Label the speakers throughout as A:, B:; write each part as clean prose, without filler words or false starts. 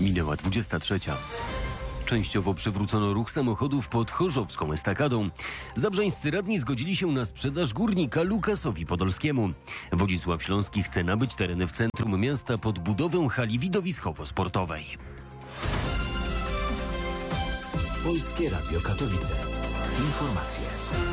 A: Minęła 23. Częściowo przywrócono ruch samochodów pod Chorzowską Estakadą. Zabrzeńscy radni zgodzili się na sprzedaż górnika Lukasowi Podolskiemu. Wodzisław Śląski chce nabyć tereny w centrum miasta pod budowę hali widowiskowo-sportowej.
B: Polskie Radio Katowice. Informacje.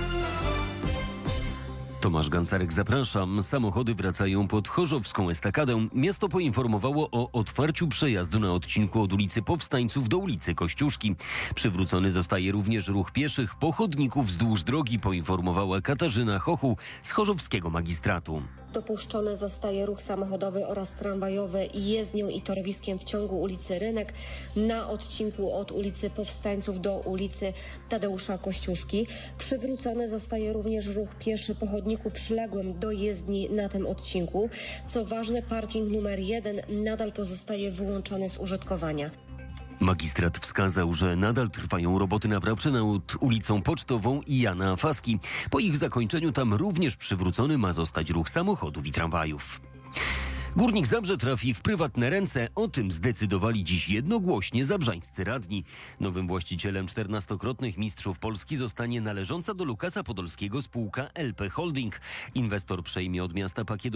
A: Tomasz Gancarek, zapraszam. Samochody wracają pod Chorzowską Estakadę. Miasto poinformowało o otwarciu przejazdu na odcinku od ulicy Powstańców do ulicy Kościuszki. Przywrócony zostaje również ruch pieszych po chodniku wzdłuż drogi, poinformowała Katarzyna Chochuł z Chorzowskiego Magistratu.
C: Dopuszczony zostaje ruch samochodowy oraz tramwajowy jezdnią i torowiskiem w ciągu ulicy Rynek na odcinku od ulicy Powstańców do ulicy Tadeusza Kościuszki. Przywrócony zostaje również ruch pieszy po chodniku przyległym do jezdni na tym odcinku. Co ważne, parking numer 1 nadal pozostaje wyłączony z użytkowania.
A: Magistrat wskazał, że nadal trwają roboty naprawcze nad ulicą Pocztową i Jana Faski. Po ich zakończeniu tam również przywrócony ma zostać ruch samochodów i tramwajów. Górnik Zabrze trafi w prywatne ręce. O tym zdecydowali dziś jednogłośnie zabrzańscy radni. Nowym właścicielem 14-krotnych mistrzów Polski zostanie należąca do Lukasa Podolskiego spółka LP Holding. Inwestor przejmie od miasta pakiet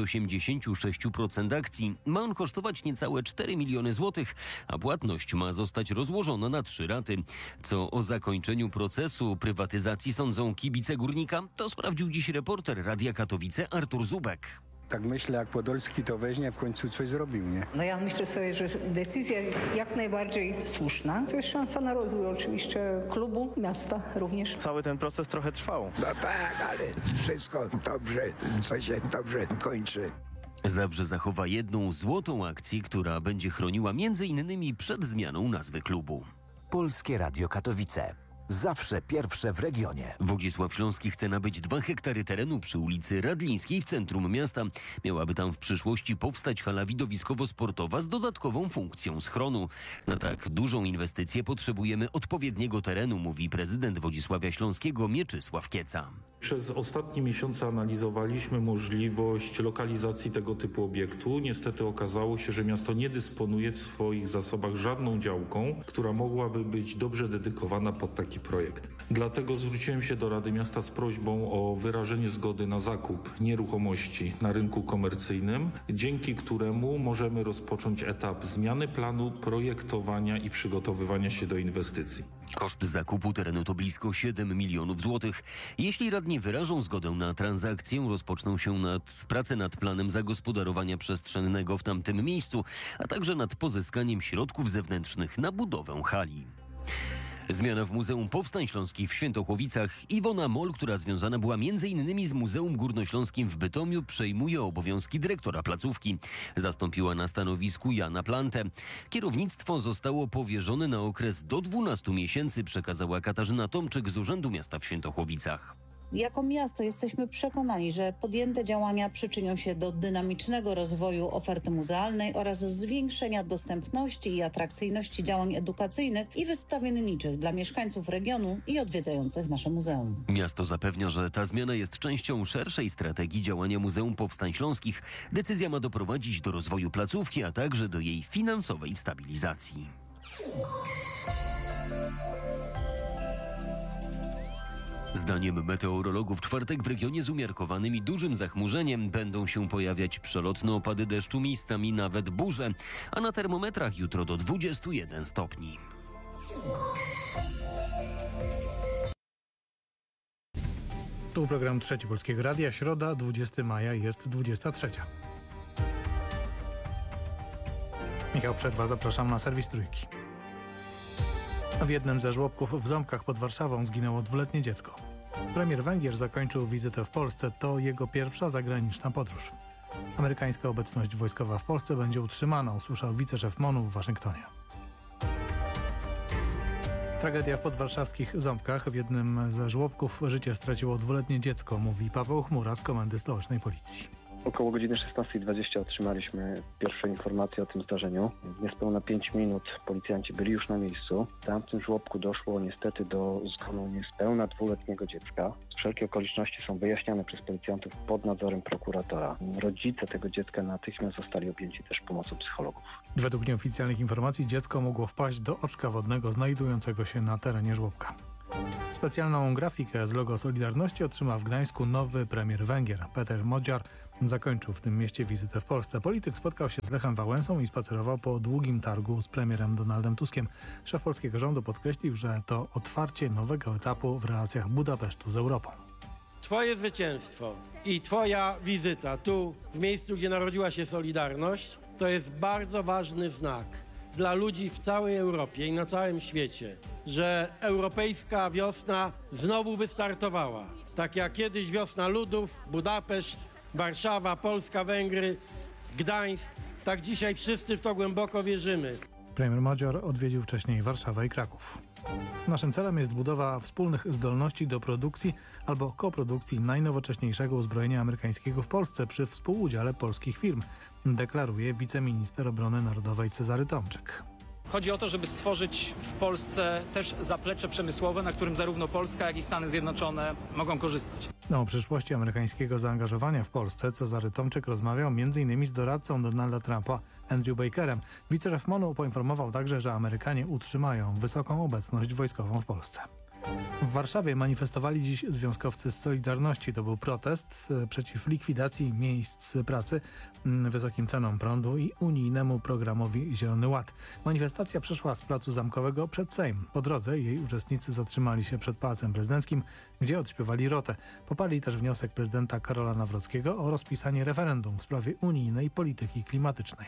A: 86% akcji. Ma on kosztować niecałe 4 miliony złotych, a płatność ma zostać rozłożona na 3 raty. Co o zakończeniu procesu prywatyzacji sądzą kibice Górnika, to sprawdził dziś reporter Radia Katowice Artur Zubek.
D: Tak myślę, jak Podolski to weźmie, w końcu coś zrobił, nie?
E: No ja myślę sobie, że decyzja jak najbardziej słuszna. To jest szansa na rozwój oczywiście klubu, miasta również.
F: Cały ten proces trochę trwał.
G: No tak, ale wszystko dobrze, co się dobrze kończy.
A: Zabrze zachowa jedną złotą akcję, która będzie chroniła m.in. przed zmianą nazwy klubu.
B: Polskie Radio Katowice. Zawsze pierwsze w regionie.
A: Wodzisław Śląski chce nabyć 2 hektary terenu przy ulicy Radlińskiej w centrum miasta. Miałaby tam w przyszłości powstać hala widowiskowo-sportowa z dodatkową funkcją schronu. Na tak dużą inwestycję potrzebujemy odpowiedniego terenu, mówi prezydent Wodzisławia Śląskiego Mieczysław Kieca.
H: Przez ostatnie miesiące analizowaliśmy możliwość lokalizacji tego typu obiektu. Niestety okazało się, że miasto nie dysponuje w swoich zasobach żadną działką, która mogłaby być dobrze dedykowana pod taki projekt. Dlatego zwróciłem się do Rady Miasta z prośbą o wyrażenie zgody na zakup nieruchomości na rynku komercyjnym, dzięki któremu możemy rozpocząć etap zmiany planu, projektowania i przygotowywania się do inwestycji.
A: Koszt zakupu terenu to blisko 7 milionów złotych. Jeśli radni wyrażą zgodę na transakcję, rozpoczną się prace nad planem zagospodarowania przestrzennego w tamtym miejscu, a także nad pozyskaniem środków zewnętrznych na budowę hali. Zmiana w Muzeum Powstań Śląskich w Świętochłowicach. Iwona Moll, która związana była m.in. z Muzeum Górnośląskim w Bytomiu, przejmuje obowiązki dyrektora placówki. Zastąpiła na stanowisku Jana Plantę. Kierownictwo zostało powierzone na okres do 12 miesięcy, przekazała Katarzyna Tomczyk z Urzędu Miasta w Świętochłowicach.
I: Jako miasto jesteśmy przekonani, że podjęte działania przyczynią się do dynamicznego rozwoju oferty muzealnej oraz zwiększenia dostępności i atrakcyjności działań edukacyjnych i wystawienniczych dla mieszkańców regionu i odwiedzających nasze muzeum.
A: Miasto zapewnia, że ta zmiana jest częścią szerszej strategii działania Muzeum Powstań Śląskich. Decyzja ma doprowadzić do rozwoju placówki, a także do jej finansowej stabilizacji. Zdaniem meteorologów w czwartek w regionie z umiarkowanym i dużym zachmurzeniem będą się pojawiać przelotne opady deszczu, miejscami nawet burze, a na termometrach jutro do 21 stopni.
J: Tu program Trzeci Polskiego Radia, środa, 20 maja, jest 23. Michał Przerwa, zapraszam na serwis Trójki. W jednym ze żłobków w Ząbkach pod Warszawą zginęło 2-letnie dziecko. Premier Węgier zakończył wizytę w Polsce. To jego pierwsza zagraniczna podróż. Amerykańska obecność wojskowa w Polsce będzie utrzymana, usłyszał wiceszef MON-u w Waszyngtonie. Tragedia w podwarszawskich Ząbkach. W jednym ze żłobków życie straciło 2-letnie dziecko, mówi Paweł Chmura z Komendy Stołecznej Policji.
F: Około godziny 16:20 otrzymaliśmy pierwsze informacje o tym zdarzeniu. W niespełna 5 minut policjanci byli już na miejscu. Tam w tym żłobku doszło niestety do zgonu niespełna 2-letniego dziecka. Wszelkie okoliczności są wyjaśniane przez policjantów pod nadzorem prokuratora. Rodzice tego dziecka natychmiast zostali objęci też pomocą psychologów.
J: Według nieoficjalnych informacji dziecko mogło wpaść do oczka wodnego znajdującego się na terenie żłobka. Specjalną grafikę z logo Solidarności otrzyma w Gdańsku nowy premier Węgier. Peter Magyar zakończył w tym mieście wizytę w Polsce. Polityk spotkał się z Lechem Wałęsą i spacerował po długim targu z premierem Donaldem Tuskiem. Szef polskiego rządu podkreślił, że to otwarcie nowego etapu w relacjach Budapesztu z Europą.
K: Twoje zwycięstwo i twoja wizyta tu, w miejscu, gdzie narodziła się Solidarność, to jest bardzo ważny znak dla ludzi w całej Europie i na całym świecie, że europejska wiosna znowu wystartowała. Tak jak kiedyś wiosna ludów, Budapeszt, Warszawa, Polska, Węgry, Gdańsk, tak dzisiaj wszyscy w to głęboko wierzymy.
J: Premier Magyar odwiedził wcześniej Warszawę i Kraków. Naszym celem jest budowa wspólnych zdolności do produkcji albo koprodukcji najnowocześniejszego uzbrojenia amerykańskiego w Polsce przy współudziale polskich firm, deklaruje wiceminister obrony narodowej Cezary Tomczyk.
L: Chodzi o to, żeby stworzyć w Polsce też zaplecze przemysłowe, na którym zarówno Polska, jak i Stany Zjednoczone mogą korzystać.
J: O przyszłości amerykańskiego zaangażowania w Polsce Cezary Tomczyk rozmawiał m.in. z doradcą Donalda Trumpa Andrew Bakerem. Wiceszef MONU poinformował także, że Amerykanie utrzymają wysoką obecność wojskową w Polsce. W Warszawie manifestowali dziś związkowcy z Solidarności. To był protest przeciw likwidacji miejsc pracy, wysokim cenom prądu i unijnemu programowi Zielony Ład. Manifestacja przeszła z Placu Zamkowego przed Sejm. Po drodze jej uczestnicy zatrzymali się przed Pałacem Prezydenckim, gdzie odśpiewali rotę. Poparli też wniosek prezydenta Karola Nawrockiego o rozpisanie referendum w sprawie unijnej polityki klimatycznej.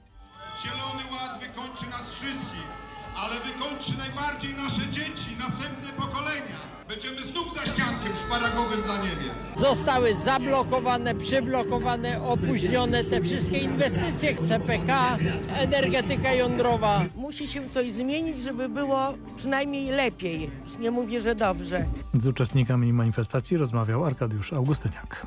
M: Zielony Ład wykończy nas wszystkich, ale wykończy najbardziej nasze dzieci, następne pokolenia. Będziemy znów za ściankiem szparagowym dla Niemiec.
N: Zostały zablokowane, przyblokowane, opóźnione te wszystkie inwestycje, CPK, energetyka jądrowa. Musi się coś zmienić, żeby było przynajmniej lepiej. Już nie mówię, że dobrze.
J: Z uczestnikami manifestacji rozmawiał Arkadiusz Augustyniak.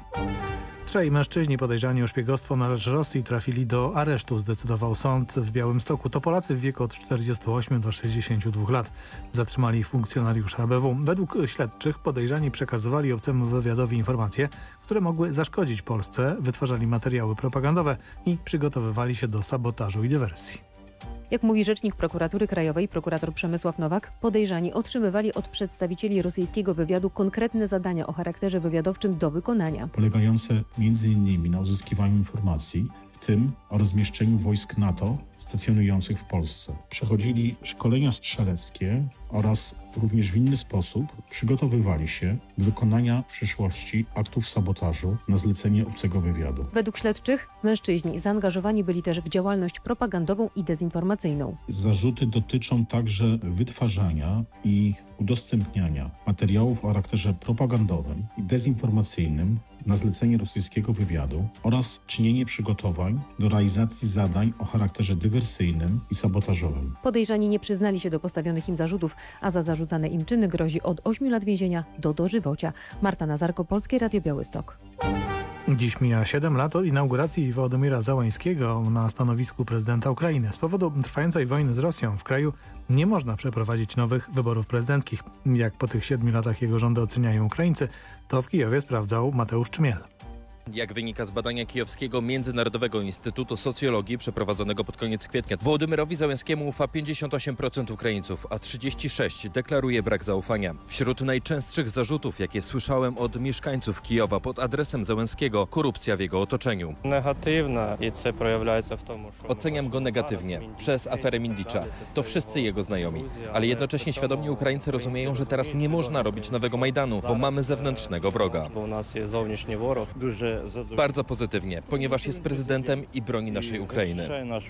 J: 3 mężczyźni podejrzani o szpiegostwo na rzecz Rosji trafili do aresztu, zdecydował sąd w Białymstoku. To Polacy w wieku od 48 do 62 lat. Zatrzymali funkcjonariusze ABW. Według śledczych podejrzani przekazywali obcemu wywiadowi informacje, które mogły zaszkodzić Polsce, wytwarzali materiały propagandowe i przygotowywali się do sabotażu i dywersji.
O: Jak mówi rzecznik prokuratury krajowej, prokurator Przemysław Nowak, podejrzani otrzymywali od przedstawicieli rosyjskiego wywiadu konkretne zadania o charakterze wywiadowczym do wykonania.
P: Polegające m.in. na uzyskiwaniu informacji, w tym o rozmieszczeniu wojsk NATO stacjonujących w Polsce. Przechodzili szkolenia strzeleckie oraz również w inny sposób przygotowywali się do wykonania w przyszłości aktów sabotażu na zlecenie obcego wywiadu.
O: Według śledczych mężczyźni zaangażowani byli też w działalność propagandową i dezinformacyjną.
P: Zarzuty dotyczą także wytwarzania i udostępniania materiałów o charakterze propagandowym i dezinformacyjnym na zlecenie rosyjskiego wywiadu oraz czynienie przygotowań do realizacji zadań o charakterze dywersyjnym i sabotażowym.
O: Podejrzani nie przyznali się do postawionych im zarzutów, a za zarzucane im czyny grozi od 8 lat więzienia do dożywocia. Marta Nazarko, Polskie Radio Białystok.
J: Dziś mija 7 lat od inauguracji Wołodymyra Zełańskiego na stanowisku prezydenta Ukrainy. Z powodu trwającej wojny z Rosją w kraju nie można przeprowadzić nowych wyborów prezydenckich. Jak po tych 7 latach jego rządy oceniają Ukraińcy, to w Kijowie sprawdzał Mateusz Czmiel.
Q: Jak wynika z badania Kijowskiego Międzynarodowego Instytutu Socjologii przeprowadzonego pod koniec kwietnia, Wołodymyrowi Zełenskiemu ufa 58% Ukraińców, a 36% deklaruje brak zaufania. Wśród najczęstszych zarzutów, jakie słyszałem od mieszkańców Kijowa pod adresem Zełenskiego, korupcja w jego otoczeniu.
R: Negatywna i to przejawia się w tym, że...
Q: Oceniam go negatywnie, przez aferę Mindicza. To wszyscy jego znajomi. Ale jednocześnie świadomie Ukraińcy rozumieją, że teraz nie można robić nowego Majdanu, bo mamy zewnętrznego wroga.
R: Bo u nas jest zewnętrzny wróg.
Q: Bardzo pozytywnie, ponieważ jest prezydentem i broni naszej Ukrainy.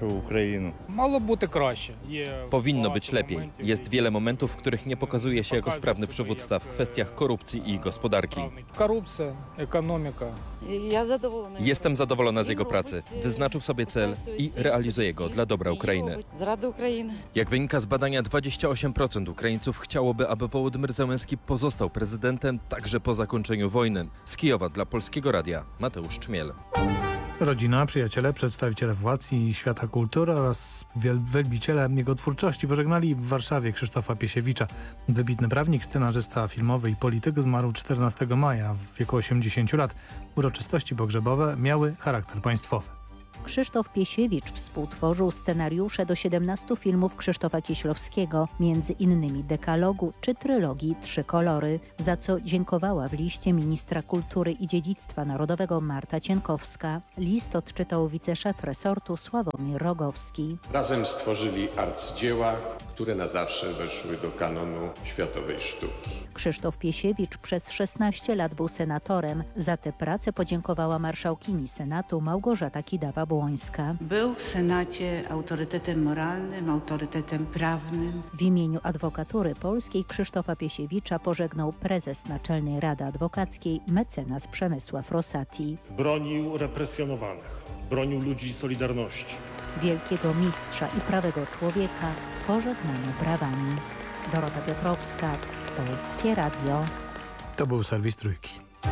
Q: Powinno być lepiej. Jest wiele momentów, w których nie pokazuje się jako sprawny przywódca w kwestiach korupcji i gospodarki.
S: Korupcja, ekonomika.
Q: Jestem zadowolona z jego pracy. Wyznaczył sobie cel i realizuje go dla dobra Ukrainy. Jak wynika z badania, 28% Ukraińców chciałoby, aby Wołodymyr Zełenski pozostał prezydentem także po zakończeniu wojny. Z Kijowa dla Polskiego Radia Mateusz Czmiel.
J: Rodzina, przyjaciele, przedstawiciele władz i świata kultury oraz wielbiciele jego twórczości pożegnali w Warszawie Krzysztofa Piesiewicza. Wybitny prawnik, scenarzysta filmowy i polityk zmarł 14 maja w wieku 80 lat. Uroczystości pogrzebowe miały charakter państwowy.
T: Krzysztof Piesiewicz współtworzył scenariusze do 17 filmów Krzysztofa Kieślowskiego, między innymi Dekalogu czy trylogii Trzy kolory, za co dziękowała w liście ministra kultury i dziedzictwa narodowego Marta Cienkowska. List odczytał wiceszef resortu Sławomir Rogowski.
U: Razem stworzyli arcydzieła, które na zawsze weszły do kanonu światowej sztuki.
T: Krzysztof Piesiewicz przez 16 lat był senatorem. Za tę pracę podziękowała marszałkini Senatu Małgorzata Kidawa-Błońska.
V: Był w Senacie autorytetem moralnym, autorytetem prawnym.
T: W imieniu Adwokatury Polskiej Krzysztofa Piesiewicza pożegnał prezes Naczelnej Rady Adwokackiej mecenas Przemysław Rosati.
W: Bronił represjonowanych, bronił ludzi Solidarności.
T: Wielkiego mistrza i prawego człowieka pożegnano brawami. Dorota Piotrowska, Polskie Radio.
J: To był serwis Trójki.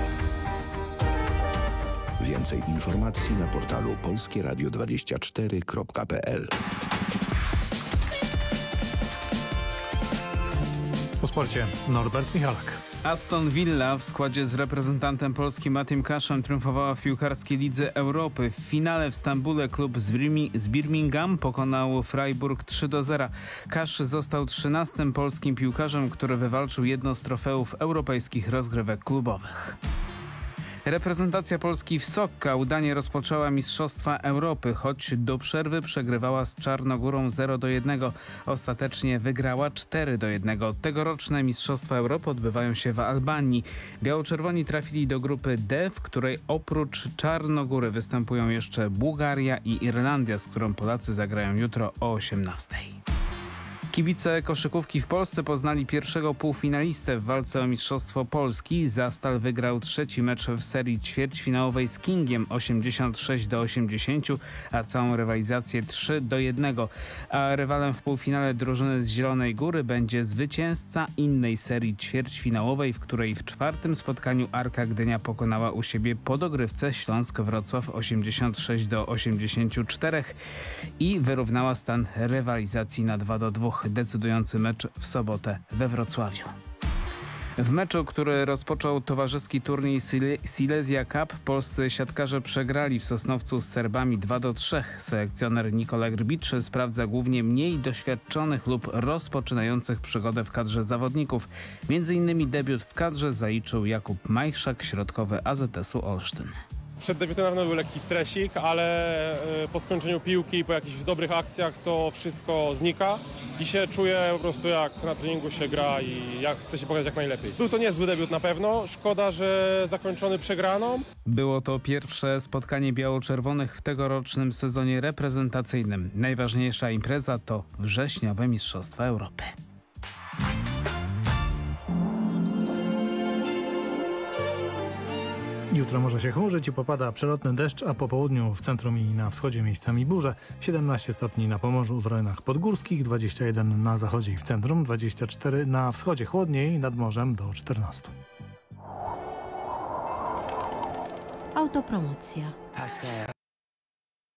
G: Więcej informacji na portalu polskieradio24.pl.
J: Po sporcie Norbert Michalak.
X: Aston Villa w składzie z reprezentantem Polski Mattim Cashem triumfowała w piłkarskiej Lidze Europy. W finale w Stambule klub z Birmingham pokonał Freiburg 3-0. Cash został 13. polskim piłkarzem, który wywalczył jedno z trofeów europejskich rozgrywek klubowych. Reprezentacja Polski w Sokka udanie rozpoczęła Mistrzostwa Europy, choć do przerwy przegrywała z Czarnogórą 0-1. Ostatecznie wygrała 4-1. Tegoroczne Mistrzostwa Europy odbywają się w Albanii. Biało-czerwoni trafili do grupy D, w której oprócz Czarnogóry występują jeszcze Bułgaria i Irlandia, z którą Polacy zagrają jutro o 18:00. Kibice koszykówki w Polsce poznali pierwszego półfinalistę w walce o Mistrzostwo Polski. Zastal wygrał trzeci mecz w serii ćwierćfinałowej z Kingiem 86-80, a całą rywalizację 3-1. A rywalem w półfinale drużyny z Zielonej Góry będzie zwycięzca innej serii ćwierćfinałowej, w której w czwartym spotkaniu Arka Gdynia pokonała u siebie po dogrywce Śląsk Wrocław 86-84 i wyrównała stan rywalizacji na 2-2. Decydujący mecz w sobotę we Wrocławiu. W meczu, który rozpoczął towarzyski turniej Silesia Cup, polscy siatkarze przegrali w Sosnowcu z Serbami 2-3. Selekcjoner Nikola Grbicz sprawdza głównie mniej doświadczonych lub rozpoczynających przygodę w kadrze zawodników. Między innymi debiut w kadrze zaliczył Jakub Majchrzak, środkowy AZS-u Olsztyn.
Y: Przed debiutem na pewno był lekki stresik, ale po skończeniu piłki i po jakichś dobrych akcjach to wszystko znika i się czuję po prostu jak na treningu się gra i jak chce się pokazać jak najlepiej. Był to niezły debiut na pewno, szkoda, że zakończony przegraną.
X: Było to pierwsze spotkanie biało-czerwonych w tegorocznym sezonie reprezentacyjnym. Najważniejsza impreza to wrześniowe Mistrzostwa Europy.
J: Jutro może się chmurzyć i popada przelotny deszcz, a po południu w centrum i na wschodzie miejscami burze. 17 stopni na Pomorzu, w rejonach podgórskich, 21 na zachodzie i w centrum, 24 na wschodzie, chłodniej, nad morzem do 14.
Z: Autopromocja.